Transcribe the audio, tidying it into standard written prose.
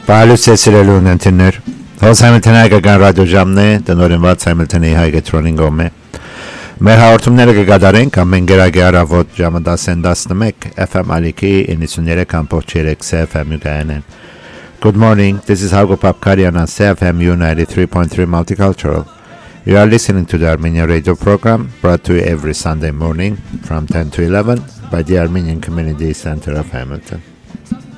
Բարլուս է սիրելի ունենտիներ, հոս Համիլթոնի հայկական ռադիոժամն է, տնօրինված Համիլթոնի հայ գետրոնին գոմ է։ Մեր հաղորդումները կգադարենք ամեն գերագի առավոտ ժամը 10:11 FM Ալիքի 93.3 CFM Uganda. Good morning, this is Haugo Papkarian on CFMU 93.3 Multicultural. You are listening to the Armenian radio program brought to you every Sunday morning from 10 to 11 by the Armenian Community Center of Hamilton.